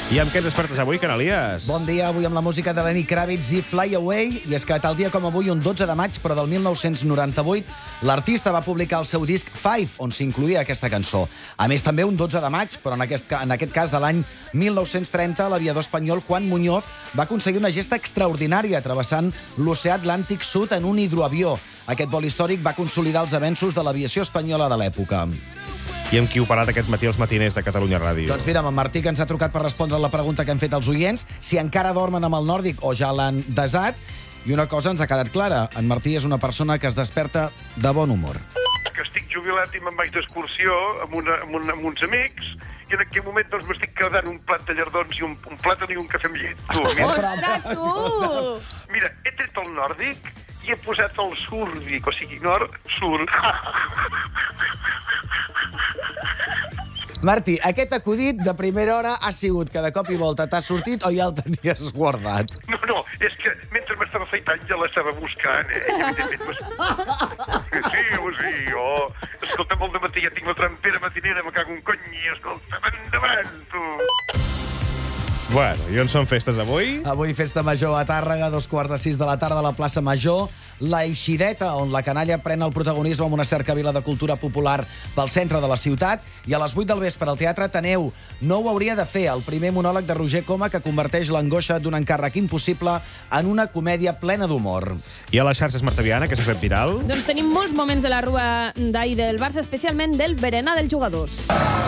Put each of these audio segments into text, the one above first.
I amb què ens despertes avui, Canalies? Bon dia, avui amb la música de Lenny Kravitz i Fly Away. I és que tal dia com avui, un 12 de maig, però del 1998, l'artista va publicar el seu disc Five, on s'incluïa aquesta cançó. A més, també un 12 de maig, però en aquest cas de l'any 1930, l'aviador espanyol Juan Muñoz va aconseguir una gesta extraordinària travessant l'oceà Atlàntic Sud en un hidroavió. Aquest vol històric va consolidar els avenços de l'aviació espanyola de l'època. I amb qui heu parat aquest matí els matiners de Catalunya Ràdio? Doncs mira, amb en Martí, que ens ha trucat per respondre la pregunta que han fet els oients, si encara dormen amb el nòrdic o ja l'han desat. I una cosa ens ha quedat clara, en Martí és una persona que es desperta de bon humor. Que estic jubilat i me'n vaig d'excursió amb uns amics, i en aquell moment doncs m'estic quedant un plat de llardons i un plàtan i un cafè amb llet. Ostres, tu! Mira, he tret el nòrdic i he posat el súrdic, o sigui, nord-sur. Martí, aquest acudit de primera hora ha sigut que de cop i volta t'ha sortit o ja el tenies guardat? No, és que mentre m'estava afaitant ja l'estava buscant, I evidentment... Sí, jo... Escolta'm, al dematí ja tinc la trampera matinera, me cago un cony, escolta'm, endavant, tu! Bueno, i on són festes avui? Avui festa major a Tàrrega, 5:45 de la tarda a la plaça Major. La Eixideta, on la canalla pren el protagonisme amb una cercavila de cultura popular pel centre de la ciutat. I a les 8 del vespre al Teatre Ateneu. No ho hauria de fer, el primer monòleg de Roger Coma que converteix l'angoixa d'un encàrrec impossible en una comèdia plena d'humor. I a les xarxes, Marta Viana, que s'ha fet viral? Doncs tenim molts moments de la rua d'ahir del Barça, especialment del berenar dels jugadors.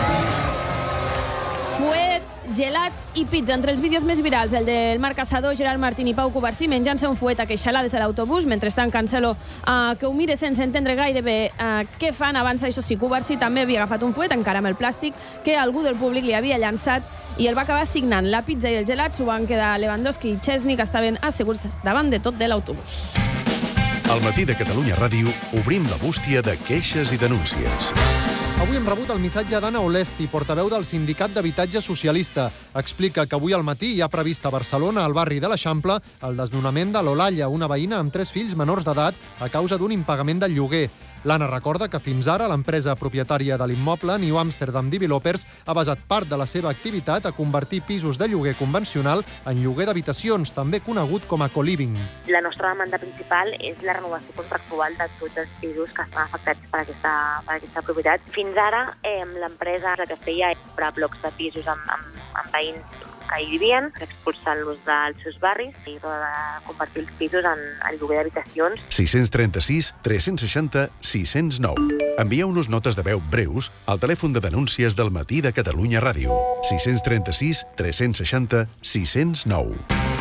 Fuet, gelat i pizza. Entre els vídeos més virals, el del Marc Caçador, Gerard Martín i Pau Cubarsí menjant-se un fuet a queixalades de l'autobús. Mentrestant, Cancelo, que ho mira sense entendre gaire bé què fan. Abans, això sí, Cubarsí també havia agafat un fuet, encara amb el plàstic, que algú del públic li havia llançat i el va acabar signant. La pizza i el gelat s'ho van quedar Lewandowski i Chesney, que estaven asseguts davant de tot de l'autobús. Al matí de Catalunya Ràdio obrim la bústia de queixes i denúncies. Avui hem rebut el missatge d'Anna Olesti, portaveu del Sindicat d'Habitatge Socialista. Explica que avui al matí hi ha previst a Barcelona, al barri de l'Eixample, el desnonament de l'Olalla, una veïna amb 3 fills menors d'edat a causa d'un impagament del lloguer. L'Anna recorda que fins ara l'empresa propietària de l'immoble, New Amsterdam Developers, ha basat part de la seva activitat a convertir pisos de lloguer convencional en lloguer d'habitacions, també conegut com a co-living. La nostra demanda principal és la renovació contractual de tots els pisos que estan afectats per aquesta propietat. Fins ara, l'empresa que feia era blocs de pisos amb veïns que hi vivien, expulsant-los dels seus barris i convertir els pisos en lloguer d'habitacions. 636 360 609. Envieu-nos notes de veu breus al telèfon de denúncies del matí de Catalunya Ràdio. 636 360 609.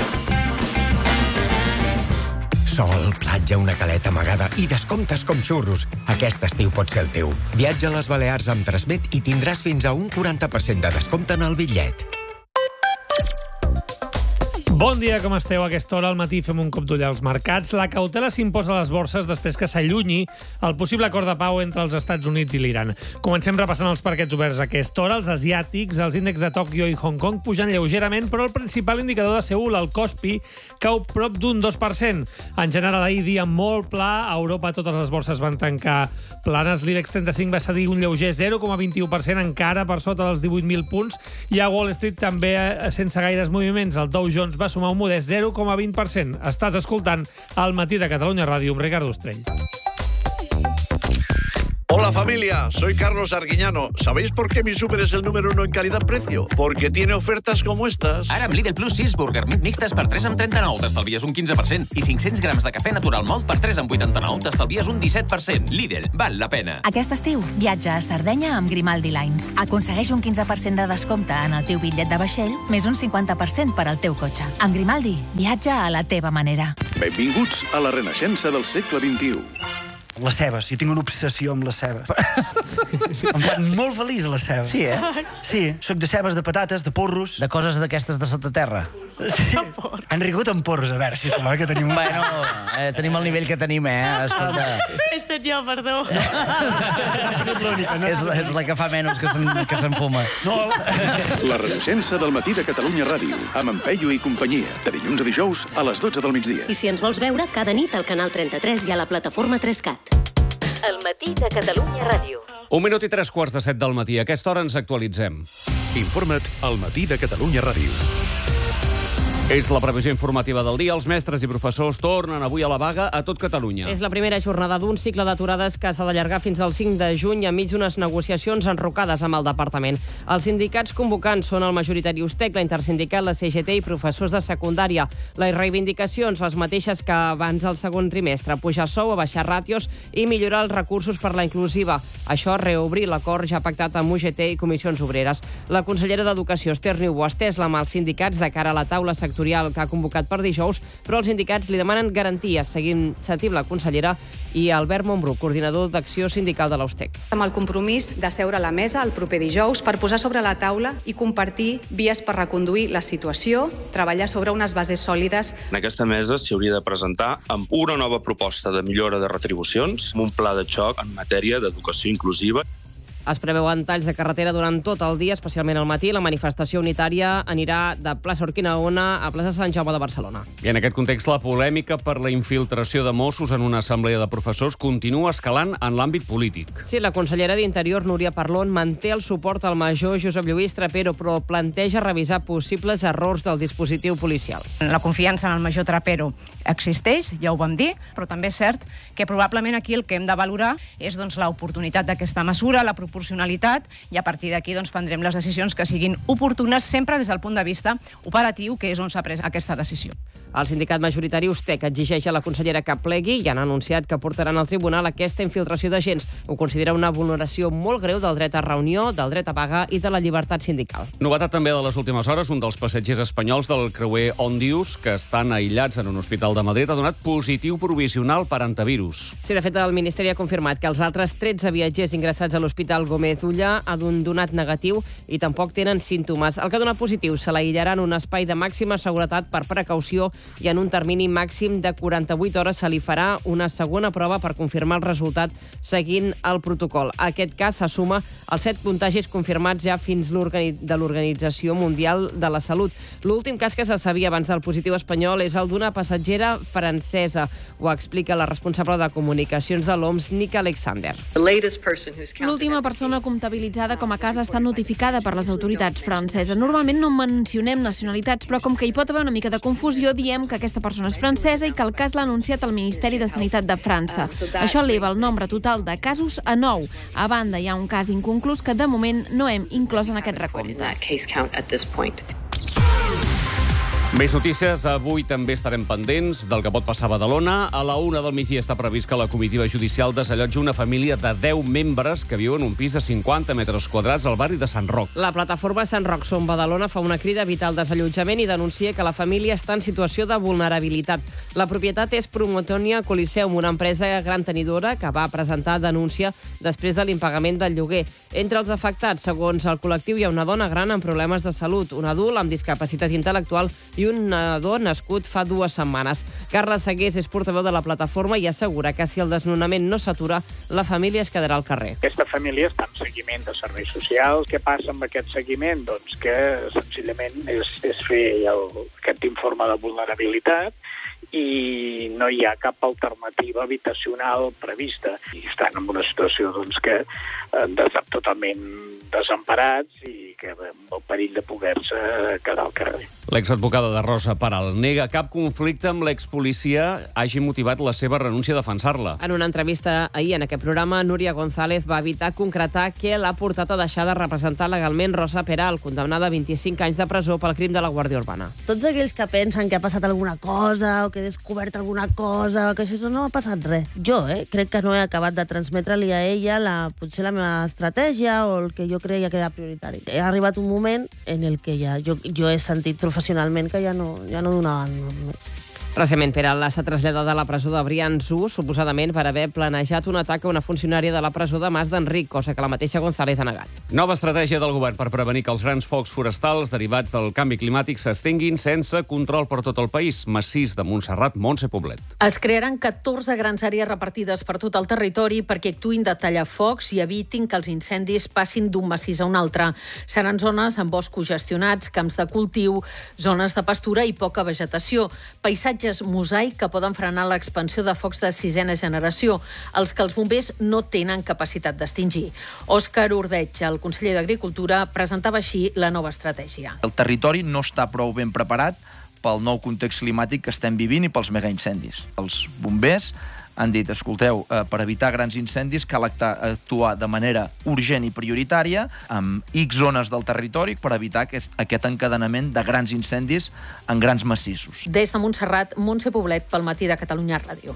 Sol, platja, una caleta amagada i descomptes com xurros. Aquest estiu pot ser el teu. Viatja a les Balears amb Transmet i tindràs fins a un 40% de descompte en el bitllet. Bon dia, com esteu? A aquesta hora al matí fem un cop d'ull als mercats. La cautela s'imposa a les borses després que s'allunyi el possible acord de pau entre els Estats Units i l'Iran. Comencem repassant els parquets oberts a aquesta hora. Els asiàtics, els índexs de Tòquio i Hong Kong pugen lleugerament, però el principal indicador de Seul, el Kospi, cau prop d'un 2%. En general, ahir dia molt pla. A Europa totes les borses van tancar planes. L'IBEX 35 va cedir un lleuger 0,21%, encara per sota dels 18.000 punts. I a Wall Street també sense gaires moviments. El Dow Jones va sumar un modest 0,20%. Estàs escoltant El matí de Catalunya Ràdio amb Ricardo Estrell. Hola familia, soy Carlos Arguiñano. ¿Sabéis por qué mi súper es el número 1 en calidad-precio? Porque tiene ofertas como estas. Ara amb Lidl Plus 6 Burger Meat mixtes per 3 amb 39 t'estalvies un 15% i 500 grams de cafè natural malt per 3 amb 89 t'estalvies un 17%. Lidl, val la pena. Aquest estiu, viatja a Sardenya amb Grimaldi Lines. Aconsegueix un 15% de descompte en el teu bitllet de vaixell, més un 50% per al teu cotxe. Amb Grimaldi, viatja a la teva manera. Benvinguts a la renaixença del segle XXI. Les cebes, jo tinc una obsessió amb les cebes. Em fan molt feliç les cebes. Sí, Sí, soc de cebes, de patates, de porros. De coses d'aquestes de sota terra. Sí. Han rigut amb porros, a veure, sisplau, que tenim... Bueno, tenim el nivell que tenim, Escolta. He estat jo, perdó. Ha sigut l'única, no? És la que fa menys que se'n fuma. No. La renaixença del matí de Catalunya Ràdio, amb en Peyu i companyia, de dilluns a dijous a les 12 del migdia. I si ens vols veure, cada nit al canal 33 i a la plataforma 3CAT. El matí de Catalunya Ràdio. 1 minut i 3:15 del matí. A aquesta hora ens actualitzem. Informa't al Matí de Catalunya Ràdio. És la previsió informativa del dia. Els mestres i professors tornen avui a la vaga a tot Catalunya. És la primera jornada d'un cicle d'aturades que s'ha d'allargar fins al 5 de juny enmig d'unes negociacions enrocades amb el departament. Els sindicats convocants són el majoritari USTEC, la Intersindical, la CGT i professors de secundària. Les reivindicacions, les mateixes que abans del segon trimestre: pujar sou, abaixar ràtios i millorar els recursos per la inclusiva. Això, reobrir l'acord ja pactat amb UGT i Comissions Obreres. La consellera d'Educació, Esther Niubó, ha estès la mà als sindicats de cara a la taula sectorial que ha convocat per dijous, però els sindicats li demanen garanties. Sentim la consellera i Albert Montbrú, coordinador d'acció sindical de l'USTEC. Amb el compromís de seure a la mesa el proper dijous per posar sobre la taula i compartir vies per reconduir la situació, treballar sobre unes bases sòlides. En aquesta mesa s'hi hauria de presentar amb una nova proposta de millora de retribucions, amb un pla de xoc en matèria d'educació inclusiva. Es preveuen talls de carretera durant tot el dia, especialment al matí. La manifestació unitària anirà de plaça Urquinaona a plaça Sant Jaume de Barcelona. I en aquest context, la polèmica per la infiltració de Mossos en una assemblea de professors continua escalant en l'àmbit polític. Sí, la consellera d'Interior, Núria Parlon, manté el suport al major Josep Lluís Trapero, però planteja revisar possibles errors del dispositiu policial. La confiança en el major Trapero existeix, ja ho vam dir, però també és cert que probablement aquí el que hem de valorar és l'oportunitat d'aquesta mesura, la proporcionalitat, i a partir d'aquí prendrem les decisions que siguin oportunes, sempre des del punt de vista operatiu, que és on s'ha pres aquesta decisió. El sindicat majoritari USTEC exigeix a la consellera que plegui i han anunciat que portaran al tribunal aquesta infiltració d'agents. Ho considera una vulneració molt greu del dret a reunió, del dret a vaga i de la llibertat sindical. Novetat també de les últimes hores: un dels passatgers espanyols del creuer Ondius, que estan aïllats en un hospital de Madrid, ha donat positiu provisional per antivirus. Sí, de fet, el Ministeri ha confirmat que els altres 13 viatgers ingressats a l'Hospital Gómez Ulla han donat negatiu i tampoc tenen símptomes. El que ha donat positiu se l'aïllarà en un espai de màxima seguretat per precaució i en un termini màxim de 48 hores se li farà una segona prova per confirmar el resultat seguint el protocol. Aquest cas se suma als 7 contagis confirmats ja fins de l'Organització Mundial de la Salut. L'últim cas que se sabia abans del positiu espanyol és el d'una passatgera francesa. Ho explica la responsable de comunicacions de l'OMS, Nika Alexander. L'última persona comptabilitzada com a cas està notificada per les autoritats franceses. Normalment no mencionem nacionalitats, però com que hi pot haver una mica de confusió, diem que aquesta persona és francesa i que el cas l'ha anunciat el Ministeri de Sanitat de França. Això eleva el nombre total de casos a 9. A banda, hi ha un cas inconclús que de moment no hem inclòs en aquest recompte. Més notícies. Avui també estarem pendents del que pot passar a Badalona. A la 1 del migdia està previst que la comitiva judicial desallotgi una família de 10 membres que viuen en un pis de 50 metres quadrats al barri de Sant Roc. La plataforma Sant Roc Som Badalona fa una crida a evitar el desallotjament i denuncia que la família està en situació de vulnerabilitat. La propietat és Promotonia Coliseum, una empresa gran tenidora que va presentar denúncia després de l'impagament del lloguer. Entre els afectats, segons el col·lectiu, hi ha una dona gran amb problemes de salut, un adult amb discapacitat intel·lectual i un nadó nascut fa 2 setmanes. Carles Segués és portaveu de la plataforma i assegura que si el desnonament no s'atura, la família es quedarà al carrer. Aquesta família està en seguiment de serveis socials. Què passa amb aquest seguiment? Doncs que senzillament és fer aquest informe de vulnerabilitat i no hi ha cap alternativa habitacional prevista. I estan en una situació que totalment desemparats i que amb el perill de poder-se quedar al carrer. L'exadvocada de Rosa Peral nega cap conflicte amb l'expolicia hagi motivat la seva renúncia a defensar-la. En una entrevista ahir en aquest programa, Núria González va evitar concretar què l'ha portat a deixar de representar legalment Rosa Peral, condemnada a 25 anys de presó pel crim de la Guàrdia Urbana. Tots aquells que pensen que ha passat alguna cosa o que he descobert alguna cosa o que això no ha passat res. Jo crec que no he acabat de transmetre-li a ella potser la meva estratègia o el que jo creia que era prioritari. Ha arribat un moment en el que ja jo he sentit professionalment que ja no donaven més. Recentment, Peral ha estat traslladada a la presó de Brians-1, suposadament per haver planejat un atac a una funcionària de la presó de Mas d'Enric, cosa que la mateixa González ha negat. Nova estratègia del govern per prevenir que els grans focs forestals derivats del canvi climàtic s'estenguin sense control per tot el país. Massís de Montsant Montserrat Montse Poblet. Es crearan 14 grans àrees repartides per tot el territori perquè actuïn de tallafocs i evitin que els incendis passin d'un massís a un altre. Seran zones amb boscos gestionats, camps de cultiu, zones de pastura i poca vegetació, paisatges mosaic que poden frenar l'expansió de focs de 6ª generació, els que els bombers no tenen capacitat d'extingir. Òscar Ordeig, el conseller d'Agricultura, presentava així la nova estratègia. El territori no està prou ben preparat pel nou context climàtic que estem vivint i pels megaincendis. Els bombers han dit, escolteu, per evitar grans incendis cal actuar de manera urgent i prioritària amb X zones del territori per evitar aquest encadenament de grans incendis en grans massissos. Des de Montserrat, Montse Poblet, pel Matí de Catalunya Ràdio.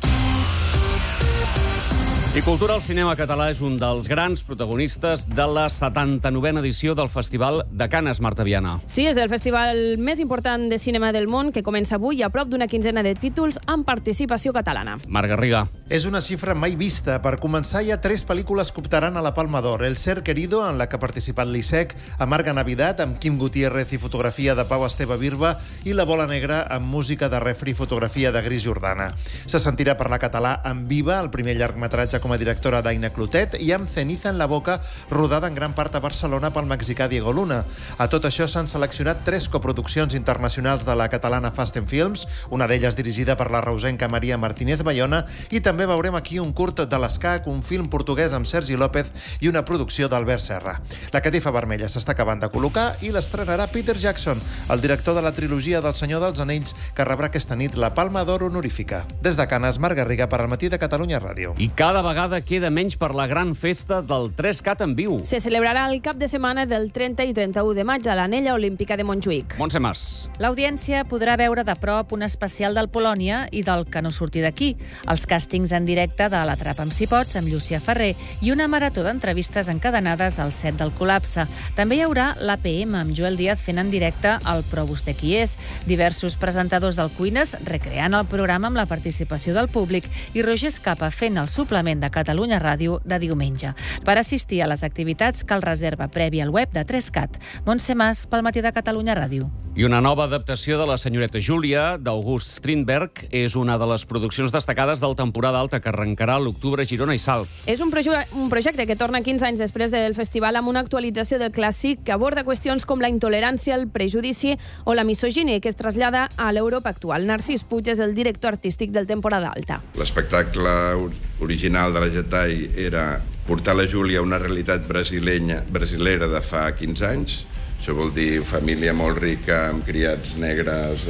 I cultura al cinema català és un dels grans protagonistes de la 79a edició del Festival de Canes, Marta Viana. Sí, és el festival més important de cinema del món, que comença avui a prop d'una quinzena de títols amb participació catalana. Marc Garriga. És una xifra mai vista. Per començar, hi ha 3 pel·lícules que optaran a la Palma d'Or. El Ser Querido, en la que ha participat l'ISEC, Amarga Navidad, amb Quim Gutiérrez i fotografia de Pau Esteve Birba, i La Bola Negra, amb música de Refri i fotografia de Gris Jordana. Se sentirà parlar català amb Viva, el primer llargmetratge com a directora d'Aina Clotet, i amb Ceniza en la boca, rodada en gran part a Barcelona pel mexicà Diego Luna. A tot això s'han seleccionat 3 coproduccions internacionals de la catalana Fast & Films, una d'elles dirigida per la reusenca Maria Martínez Bayona, i també veurem aquí un curt de l'Escac, un film portuguès amb Sergi López i una producció d'Albert Serra. La catifa vermella s'està acabant de col·locar i l'estrenarà Peter Jackson, el director de la trilogia del Senyor dels Anells, que rebrà aquesta nit la Palma d'Or honorífica. Des de Canes, Marc Garriga per al Matí de Catalunya Ràdio. I cada vegada queda menys per la gran festa del 3CAT en viu. Se celebrarà el cap de setmana del 30 i 31 de maig a l'Anella Olímpica de Montjuïc. Montse Mas. L'audiència podrà veure de prop un especial del Polònia i del Que no surti d'aquí, els càstings en directe de L'Atrapa amb si pots, amb Llucia Ferrer, i una marató d'entrevistes encadenades al set del Col·lapse. També hi haurà l'APM, amb Joel Díaz fent en directe el Però vostè qui és, diversos presentadors del Cuines recreant el programa amb la participació del públic i Roger Escapa fent el suplement de Catalunya Ràdio de diumenge. Per assistir a les activitats cal reserva prèvia al web de 3CAT. Montse Mas, pel Matí de Catalunya Ràdio. I una nova adaptació de La senyoreta Júlia, d'August Strindberg, és una de les produccions destacades del temporada alta que arrencarà a l'octubre a Girona i Salt. És un projecte que torna 15 anys després del festival amb una actualització del clàssic que aborda qüestions com la intolerància, el prejudici o la misogínia, que es trasllada a l'Europa actual. Narcís Puig és el director artístic del temporada alta. L'espectacle original de la Jataí era portar la Júlia a una realitat brasilera de fa 15 anys. Això vol dir família molt rica, amb criats negres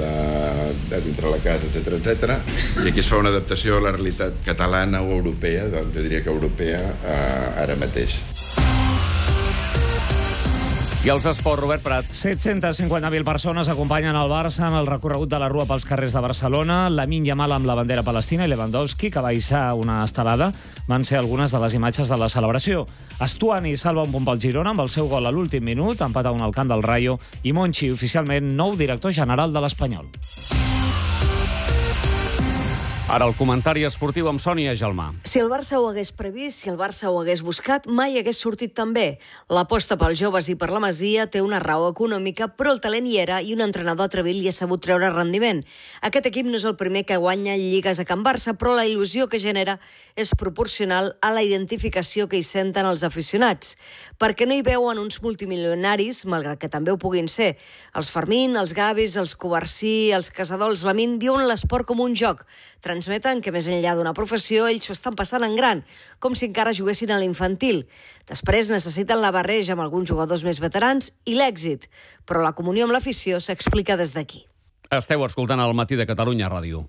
de dintre la casa, etc. I aquí es fa una adaptació a la realitat catalana o europea, jo diria que europea, ara mateix. I els esports, Robert Prat. 750.000 persones acompanyen el Barça en el recorregut de la Rua pels carrers de Barcelona. Lamine Yamal amb la bandera palestina i Lewandowski, que va hissar una estelada, van ser algunes de les imatges de la celebració. Estuani salva un punt pel Girona amb el seu gol a l'últim minut, empat a 1 al camp del Rayo, i Monchi, oficialment nou director general de l'Espanyol. Ara el comentari esportiu amb Sònia Gelmà. Si el Barça ho hagués previst, si el Barça ho hagués buscat, mai hagués sortit tan bé. L'aposta pels joves i per la Masia té una raó econòmica, però el talent hi era i un entrenador atrevit li ha sabut treure rendiment. Aquest equip no és el primer que guanya lligues a Can Barça, però la il·lusió que genera és proporcional a la identificació que hi senten els aficionats. Perquè no hi veuen uns multimilionaris, malgrat que també ho puguin ser. Els Fermín, els Gavis, els Covarsí, els Casadors, Lamín, viuen l'esport com un joc. Transmeten que més enllà d'una professió ells s'ho estan passant en gran, com si encara juguessin a l'infantil. Després necessiten la barreja amb alguns jugadors més veterans i l'èxit, però la comunió amb l'afició s'explica des d'aquí. Esteu escoltant el Matí de Catalunya Ràdio.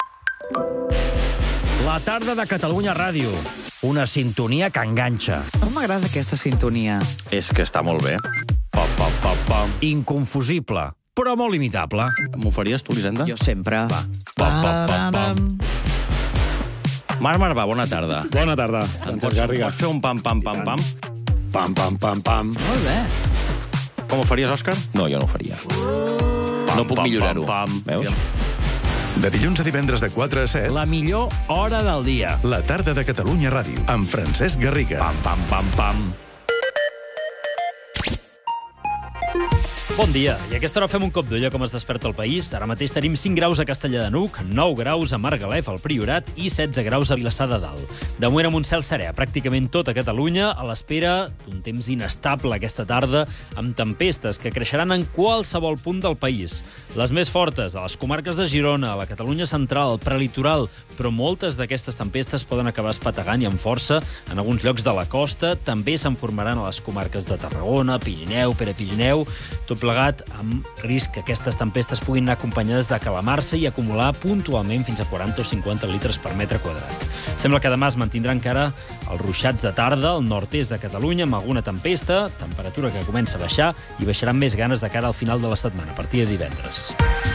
La tarda de Catalunya Ràdio. Una sintonia que enganxa. No m'agrada aquesta sintonia. És que està molt bé. Pam, pam, pam, pam. Inconfusible, però molt imitable. M'ho faries tu, Elisenda? Jo sempre. Va. Pam, pam, pam, pam. Marc Marvà, bona tarda. Bona tarda, Francesc Garriga. Pots fer un pam, pam, pam, pam? Pam, pam, pam, pam. Molt bé. Com ho faries, Òscar? No, jo no ho faria. No puc millorar-ho. Veus? De dilluns a divendres de 4 a 7... La millor hora del dia. La tarda de Catalunya Ràdio, amb Francesc Garriga. Pam, pam, pam, pam. Bon dia, i a aquesta hora fem un cop d'ull a com es desperta el país. Ara mateix tenim 5 graus a Castellar de N'Hug, 9 graus a Margalef, al Priorat, i 16 graus a Vilassar de Dalt. De moment amb un cel serè a pràcticament tota Catalunya, a l'espera d'un temps inestable aquesta tarda, amb tempestes que creixeran en qualsevol punt del país. Les més fortes a les comarques de Girona, a la Catalunya central, al prelitoral, però moltes d'aquestes tempestes poden acabar espetegant i amb força en alguns llocs de la costa. També se'n formaran a les comarques de Tarragona, Pirineu, Prepirineu, tot plegat amb risc que aquestes tempestes puguin anar acompanyades de calamarsa i acumular puntualment fins a 40 o 50 litres per metre quadrat. Sembla que demà es mantindrà encara els ruixats de tarda al nord-est de Catalunya amb alguna tempesta, temperatura que comença a baixar i baixaran més ganes de cara al final de la setmana, a partir de divendres.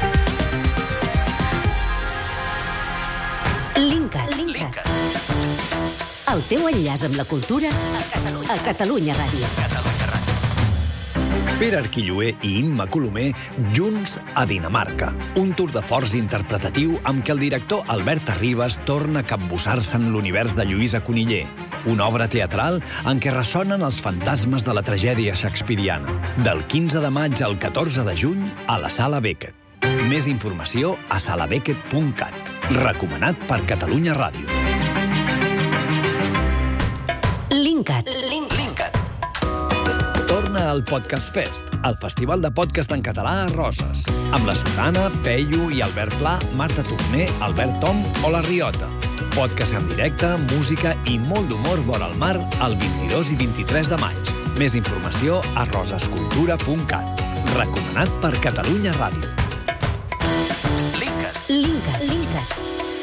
Linkat. El teu enllaç amb la cultura a Catalunya Ràdio. Pere Arquilloé i Imma Colomer junts a Dinamarca. Un tour de force interpretatiu amb què el director Albert Arribas torna a capbussar-se en l'univers de Lluïsa Coniller. Una obra teatral en què ressonen els fantasmes de la tragèdia shakespeariana. Del 15 de maig al 14 de juny a la Sala Beckett. Més informació a salabeckett.cat. Recomanat per Catalunya Ràdio. Linkat. Torna al Podcast Fest, el festival de podcast en català a Roses, amb la Susana, Peyu i Albert Pla, Marta Torner, Albert Tom o La Riota. Podcast en directe, música i molt d'humor vora el mar el 22 i 23 de maig. Més informació a rosescultura.cat. Recomanat per Catalunya Ràdio.